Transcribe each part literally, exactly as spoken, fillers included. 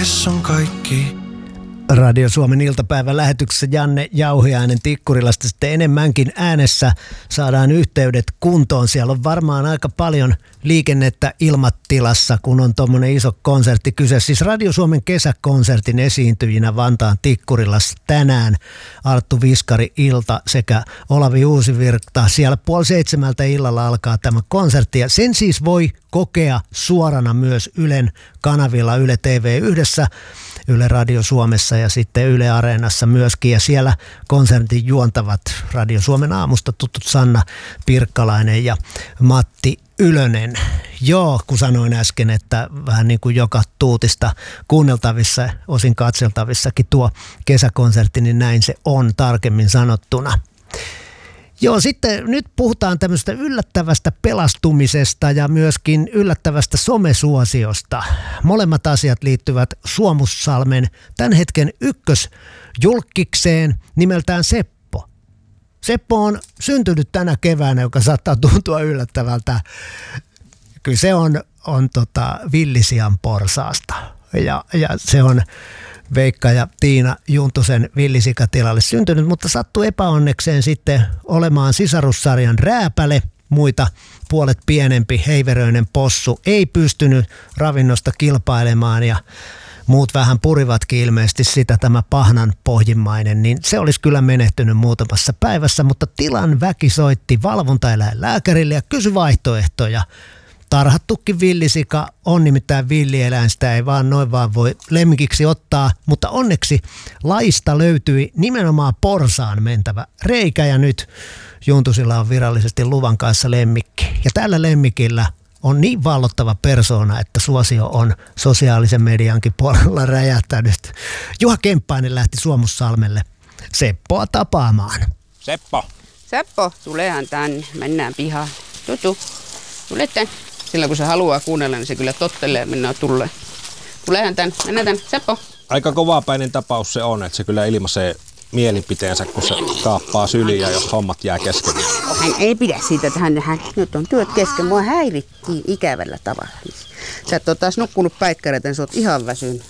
Tässä on kaikki. Radio Suomen iltapäivän lähetyksessä Janne Jauhiainen Tikkurilasta sitten enemmänkin äänessä. Saadaan yhteydet kuntoon. Siellä on varmaan aika paljon liikennettä ilmatilassa, kun on tuommoinen iso konsertti kyse. Siis Radio Suomen kesäkonsertin esiintyjinä Vantaan Tikkurilassa tänään Arttu Viskari ilta sekä Olavi Uusivirta. Siellä puoli seitsemältä illalla alkaa tämä konsertti ja sen siis voi kokea suorana myös Ylen kanavilla Yle T V yhdessä. Yle Radio Suomessa ja sitten Yle Areenassa myöskin. Ja siellä konsertin juontavat Radio Suomen aamusta tutut Sanna Pirkkalainen ja Matti Ylönen. Joo, kun sanoin äsken, että vähän niin kuin joka tuutista kuunneltavissa, osin katseltavissakin tuo kesäkonsertti, niin näin se on tarkemmin sanottuna. Joo, sitten nyt puhutaan tämmöistä yllättävästä pelastumisesta ja myöskin yllättävästä somesuosiosta. Molemmat asiat liittyvät Suomussalmen tämän hetken ykkösjulkkikseen nimeltään Seppo. Seppo on syntynyt tänä keväänä, joka saattaa tuntua yllättävältä. Kyllä se on, on tota villisian porsaasta ja, ja se on Veikka ja Tiina Juntusen villisikatilalle syntynyt, mutta sattui epäonnekseen sitten olemaan sisarussarjan rääpäle. Muita puolet pienempi heiveröinen possu ei pystynyt ravinnosta kilpailemaan ja muut vähän purivatkin ilmeisesti sitä, tämä pahnan pohjimmainen, niin se olisi kyllä menehtynyt muutamassa päivässä, mutta tilan väki soitti valvontaeläinlääkärille ja kysyi vaihtoehtoja. Tarhattukin villisika on nimittäin villieläin, sitä ei vaan noin vaan voi lemmikiksi ottaa, mutta onneksi laista löytyi nimenomaan porsaan mentävä reikä ja nyt Juntusilla on virallisesti luvan kanssa lemmikki. Ja tällä lemmikillä on niin vallottava persoona, että suosio on sosiaalisen mediankin puolella räjähtänyt. Juha Kemppainen lähti Suomussalmelle Seppoa tapaamaan. Seppo! Seppo, tulehan tänne, mennään pihaan. Tutu, tule tänne. Silloin kun se haluaa kuunnella, niin se kyllä tottelee ja mennään tulee. Tulehan tän, mennään tän, Seppo. Aika kovapäinen tapaus se on, että se kyllä ilmaisee mielipiteensä, kun se kaappaa syliä, jos hommat jää kesken. Hän ei pidä siitä, että hän, hän nyt on työt kesken. Mua häirittiin ikävällä tavalla. Sä et ole taas nukkunut päikkäreitä, niin sä oot ihan väsynyt.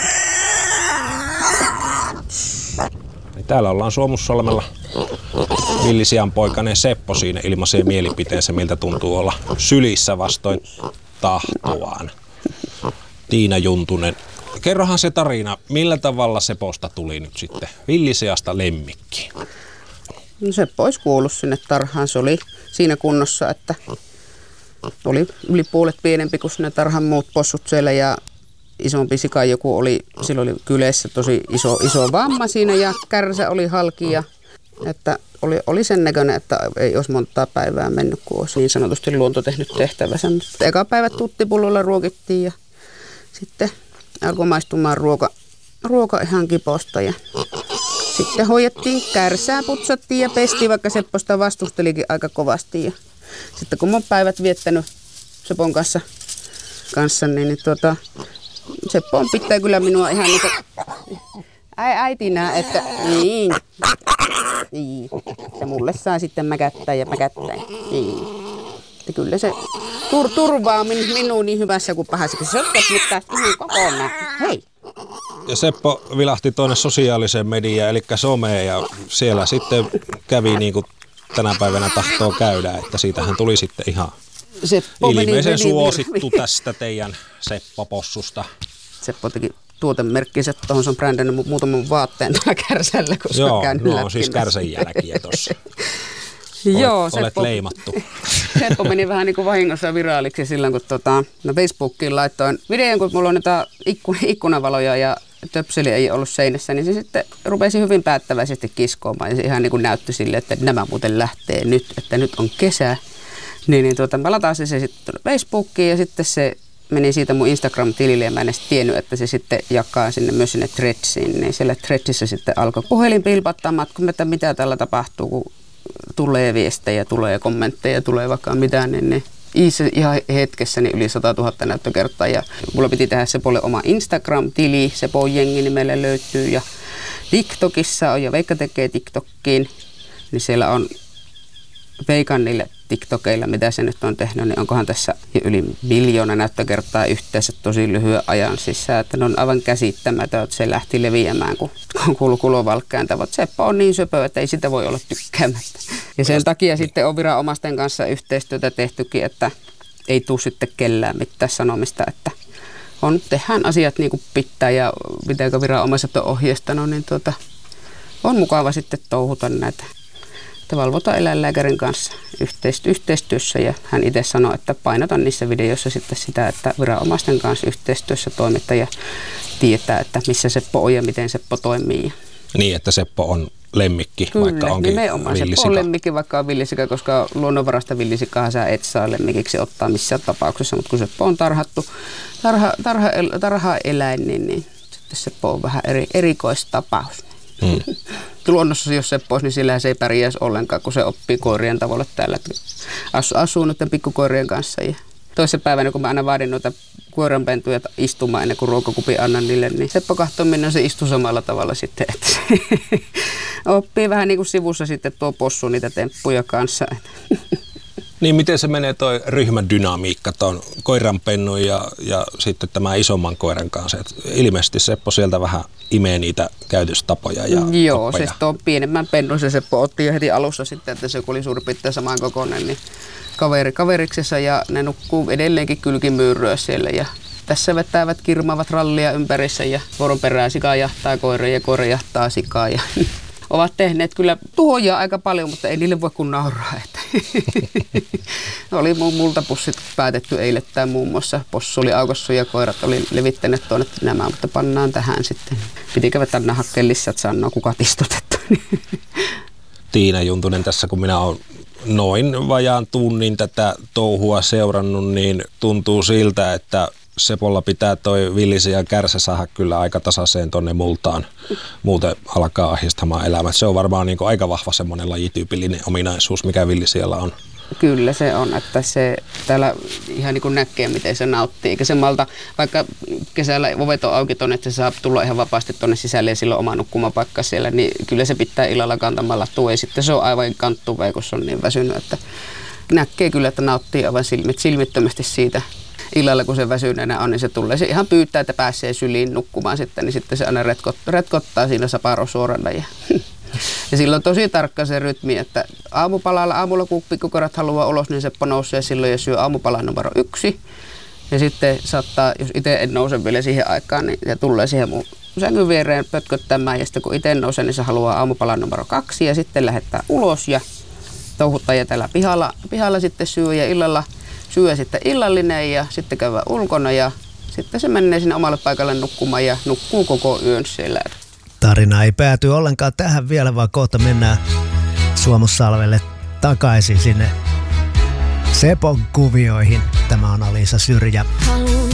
Täällä ollaan Suomussalmella. Villisian poikainen Seppo siinä ilmaisee mielipiteensä, miltä tuntuu olla sylissä vastoin tahtoaan. Tiina Juntunen, kerrohan se tarina, millä tavalla Seposta tuli nyt sitten villisiasta lemmikkiin? No Seppo olisi kuollut sinne tarhaan. Se oli siinä kunnossa, että oli yli puolet pienempi kuin ne tarhan muut possut siellä ja isompi sika joku oli, sillä oli kyleessä tosi iso, iso vamma siinä ja kärsä oli halki ja että oli, oli sen näköinen, että ei olisi montaa päivää mennyt, kun olisi niin sanotusti luonto tehnyt tehtävänsä. Eka päivät tuttipullolla ruokittiin ja sitten alkoi maistumaan ruoka, ruoka ihan kiposta ja sitten hoidettiin kärsää, putsattiin ja pestiin, vaikka Sepposta vastustelikin aika kovasti. Ja sitten kun mä oon päivät viettänyt Sepon kanssa, kanssa niin, niin tuota, Seppo on pitää kyllä minua ihan niin kuin äitinä, että niin, niin. Ja mulle saa sitten mäkättää ja mäkättää. Niin. Että kyllä se tur- turvaa min- minua niin hyvässä kuin pahassa, kun se on nyt taas ihan kokonaan. Hei! Ja Seppo vilahti tuonne sosiaaliseen mediaan, eli someen, ja siellä sitten kävi niin kuin tänä päivänä tahtoo käydä, että siitähän tuli sitten ihan Seppo ilmeisen meni, suosittu meni, meni. Tästä teidän Seppo-possusta. Seppo teki tuotemerkkinsä, tuohon se on brändännyt muutaman vaatteen tuolla kärsällä, kun joo, se on käynyt no, läpi. Siis kärsän jälkiä tuossa. Joo, olet, Seppo, olet leimattu. Seppo meni vähän niin kuin vahingossa viraaliksi silloin, kun tota, no Facebookiin laittoin videon, kun mulla on näitä ikkun, ikkunavaloja ja töpseli ei ollut seinässä, niin se sitten rupesi hyvin päättäväisesti kiskoamaan. Ja se ihan niin kuin näytti sille, että nämä muuten lähtee nyt, että nyt on kesä. Niin, niin tuota, mä latasin se sitten Facebookiin ja sitten se meni siitä mun Instagram-tilille ja mä en edes tiennyt, että se sitten jakaa sinne myös sinne Threadsiin. Niin siellä Threadsissa sitten alkoi puhelin pilpattamaan, että mitä tällä tapahtuu, kun tulee viestejä, tulee kommentteja, tulee vaikka mitään, niin, niin ihan hetkessä niin yli sata tuhatta näyttökertaa. Ja mulla piti tehdä Sepolle oma Instagram-tili, Sepo Jengi nimellä löytyy ja TikTokissa on ja Veikka tekee TikTokkiin, niin siellä on veikan niille TikTokeilla, mitä se nyt on tehnyt, niin onkohan tässä jo yli miljoona näyttökertaa yhteensä tosi lyhyen ajan sisään, että ne on aivan käsittämätön, että se lähti leviämään, kun kuului kulovalkkääntävät. Seppo on niin söpö, että ei sitä voi olla tykkäämättä. Ja sen takia sitten on viranomaisten kanssa yhteistyötä tehtykin, että ei tule sitten kellään mitään sanomista, että on, tehdään asiat niin kuin pitää ja mitenkä viranomaiset on ohjeistanut, niin tuota, on mukava sitten touhuta näitä. Että valvotaan eläinlääkärin kanssa yhteistyössä ja hän itse sanoi, että painotan niissä videoissa sitten sitä, että viranomaisten kanssa yhteistyössä toimittaja tietää, että missä Seppo on ja miten Seppo toimii. Niin, että Seppo on lemmikki, Kyllä, vaikka onkin nimenomaan villisika. Seppo on lemmikki, vaikka on villisika, koska luonnonvarasta villisikahan sä et saa lemmikiksi ottaa missään tapauksessa, mutta kun Seppo on tarhattu, tarha, tarha, tarha eläin, niin, niin sitten Seppo on vähän eri, erikoistapaus. Hmm. Luonnossa, jos se pois, niin sillä se ei pärjäisi ollenkaan, kun se oppii koirien tavalla täällä. Asuu, asuu noiden pikkukoirien kanssa. Ja toisen päivänä, kun mä aina vaadin noita koiranpentuja istumaan ennen kuin ruokakupin annan niille, niin Seppo kahtoo minne se istuu samalla tavalla sitten. Että oppii vähän niin kuin sivussa sitten tuo possu niitä temppuja kanssa. Niin miten se menee toi ryhmädynamiikka tuon koiranpennun ja, ja sitten tämän isomman koiran kanssa? Et ilmeisesti Seppo sieltä vähän imee niitä käytöstapoja ja Joo, oppeja. se tuon pienemmän pennun se Seppo otti jo heti alussa sitten, että se oli suurin piirtein saman kokoinen, niin kaveri kaveriksessa ja ne nukkuu edelleenkin kylkimyyrryä siellä ja tässä vetävät kirmaavat rallia ympärissä ja vuoron perään sika jahtaa koira ja koira jahtaa sikaa ja ovat tehneet kyllä tuhoja aika paljon, mutta ei niille voi kun nauraa. Oli mun multapussit päätetty eilettäin muun muassa. Possu oli aukossa ja koirat oli levittäneet tuonne nämä, mutta pannaan tähän sitten. Piti käydä tänne hakkeen lissat, sanoo kukat istutettu. Tiina Juntunen tässä, kun minä olen noin vajaan tunnin tätä touhua seurannut, niin tuntuu siltä, että Sepolla pitää toi villisi ja kärsä saada kyllä aika tasaiseen tonne multaan. Muuten alkaa ahdistamaan elämää. Se on varmaan niin kuin aika vahva semmoinen lajityypillinen ominaisuus, mikä villisijalla on. Kyllä se on, että se täällä ihan niin kuin näkee, miten se nauttii. Eikä se malta, vaikka kesällä ovet on auki tuonne, että se saa tulla ihan vapaasti tuonne sisälle ja silloin oma nukkumapaikka siellä, niin kyllä se pitää illalla kantamalla tuo. Ja sitten se on aivan kanttuvea, kun se on niin väsynyt, että näkee kyllä, että nauttii aivan silmit, silmittömästi siitä. Illalla, kun se väsyneenä on, niin se tulee. Se ihan pyytää, että pääsee syliin nukkumaan sitten, niin sitten se aina retkot, retkottaa siinä saparosuorana. Ja, ja silloin on tosi tarkka se rytmi, että aamupalalla, aamulla kun pikkukorat haluaa ulos, niin Seppo nousee silloin ja syö aamupalan numero yksi. Ja sitten saattaa, jos itse en nouse vielä siihen aikaan, niin se tulee siihen mun sängyn viereen pötköttämään. Ja sitten kun itse nousee, niin se haluaa aamupalan numero kaksi ja sitten lähettää ulos ja touhuttaa ja täällä pihalla, pihalla sitten syö ja illalla syö sitten illallinen ja sitten käydään ulkona ja sitten se menee sinne omalle paikalle nukkumaan ja nukkuu koko yön siellä. Tarina ei pääty ollenkaan tähän vielä, vaan kohta mennään Suomussalvelle takaisin sinne Sepon kuvioihin. Tämä on Alisa Syrjä. Haluun